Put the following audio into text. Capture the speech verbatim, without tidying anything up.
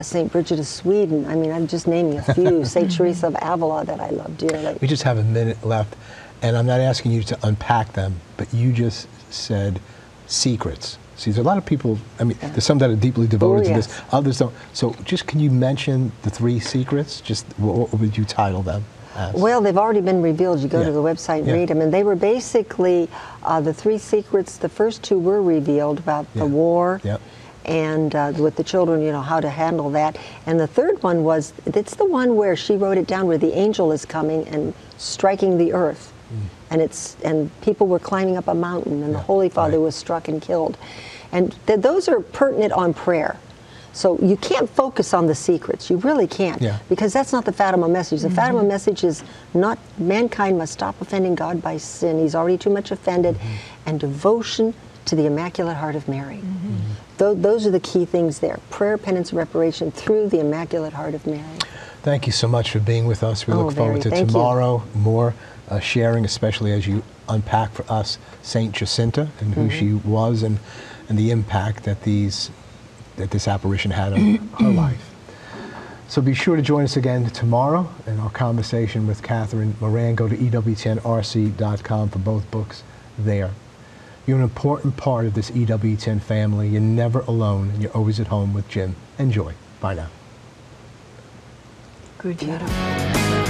Saint Bridget of Sweden. I mean, I'm just naming a few. Saint Teresa of Avila that I love dearly. We just have a minute left, and I'm not asking you to unpack them, but you just said secrets. See, there's a lot of people, I mean, there's some that are deeply devoted Oh, to yes. this, others don't. So just can you mention the three secrets? Just what, what would you title them as? Well, they've already been revealed. You go Yeah. to the website and Yeah. read them. And they were basically uh, the three secrets. The first two were revealed about Yeah. the war Yeah. and uh, with the children, you know, how to handle that. And the third one was, it's the one where she wrote it down where the angel is coming and striking the earth. Mm. And it's and people were climbing up a mountain and Yeah. the Holy Father Right. was struck and killed. And th those are pertinent on prayer. So you can't focus on the secrets. You really can't. Yeah. Because that's not the Fatima message. The Mm-hmm. Fatima message is not mankind must stop offending God by sin. He's already too much offended. Mm-hmm. And devotion to the Immaculate Heart of Mary. Mm-hmm. Th those are the key things there. Prayer, penance, and reparation through the Immaculate Heart of Mary. Thank you so much for being with us. We Oh, look forward very. to Thank you. tomorrow, more uh, sharing, especially as you unpack for us Saint Jacinta and who she was and, and the impact that these that this apparition had on her life. So be sure to join us again tomorrow in our conversation with Catherine Moran. Go to E W ten R C dot com for both books there. You're an important part of this E W ten family. You're never alone, and you're always at home with Jim. Enjoy. Bye now. Good job. Beautiful.